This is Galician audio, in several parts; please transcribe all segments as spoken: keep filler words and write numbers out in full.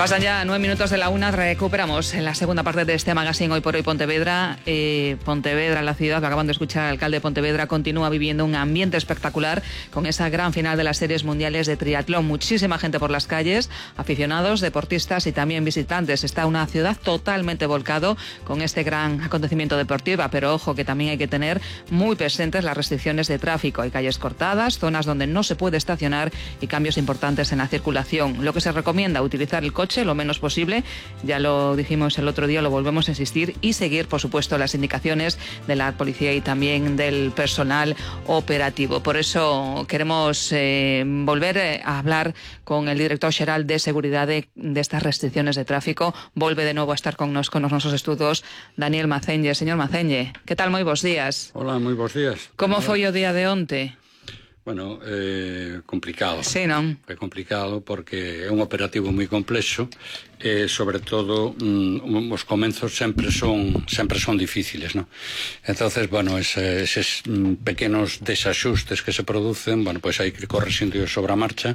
Pasan ya nueve minutos de la una, recuperamos en la segunda parte de este magazine Hoy por Hoy Pontevedra. Eh, Pontevedra, la ciudad, lo acaban de escuchar, el alcalde de Pontevedra continúa viviendo un ambiente espectacular con esa gran final de las series mundiales de triatlón. Muchísima gente por las calles, aficionados, deportistas y también visitantes. Está una ciudad totalmente volcado con este gran acontecimiento deportivo, pero ojo que también hay que tener muy presentes las restricciones de tráfico. Hay calles cortadas, zonas donde no se puede estacionar y cambios importantes en la circulación. Lo que se recomienda, utilizar el coche lo menos posible, ya lo dijimos el otro día, lo volvemos a insistir, y seguir, por supuesto, las indicaciones de la policía y también del personal operativo. Por eso queremos eh, volver a hablar con el director xeral de Seguridad de, de estas restricciones de tráfico. Volve de nuevo a estar con nos, con los nosos estudos Daniel Maceñe. Señor Maceñe, que tal? Moi bons días. Hola, moi bons días. Como foi o día de onte? Bueno, eh, complicado. Sí, non? É complicado porque é un operativo moi complexo e, sobre todo, mm, os comenzos sempre son sempre son difíciles, ¿no? Entonces, bueno, ese, eses mm, pequenos desaxustes que se producen, bueno, pues hai que ir correxindo sobre a marcha.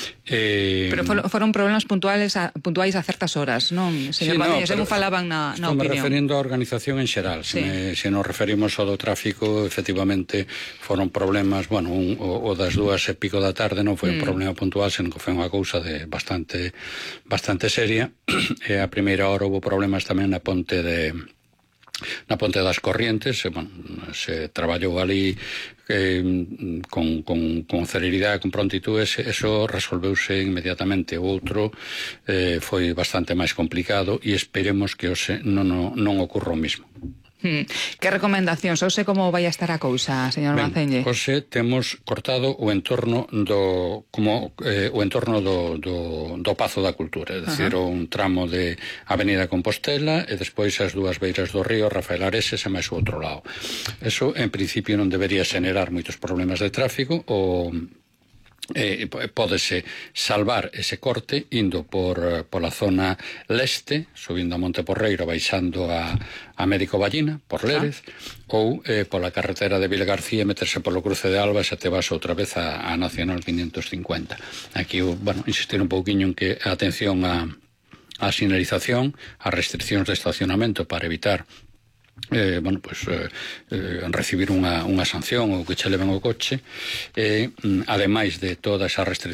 Eh, Pero foron, foron problemas puntuales a, puntuais a certas horas, non? Señor sí, Maceñe, no, según falaban na, na opinión. Estou referindo á organización en xeral. Se, sí. me, se nos referimos ao do tráfico, efectivamente, foron problemas, bueno, un, o, o das dúas e pico da tarde non foi un mm. problema puntual, senón que foi unha cousa de bastante bastante seria. E a primeira hora houve problemas tamén na ponte de na ponte das Corrientes. E, bueno, se traballou ali eh, con, con, con celeridade, con prontitud, eso resolveuse inmediatamente. O outro eh, foi bastante máis complicado e esperemos que hoxe non, non, non ocurra o mismo. Hmm. Que recomendacións? Hoxe como vai a estar a cousa, señor Maceñe? Hoxe temos cortado o entorno do como eh, o entorno do, do, do Pazo da Cultura, é dicir, uh -huh. un tramo de Avenida Compostela e despois as dúas beiras do río, Rafael Areses e máis o outro lado. Eso, en principio, non debería xenerar moitos problemas de tráfico. O Eh, pódese salvar ese corte indo por pola zona leste, subindo a Monte Porreiro, baixando a, a Médico Ballina, por Lérez, ah. ou eh, pola carretera de Vilagarcía, meterse polo cruce de Alba e xa te vas outra vez a, a Nacional quinientos cincuenta. Aquí, bueno, insistir un pouquiño en que a atención a, a sinalización, a restriccións de estacionamento para evitar Eh, bueno, pues, eh, eh, recibir unha, unha sanción ou que che leven o coche, e, eh, ademais de toda esa restricción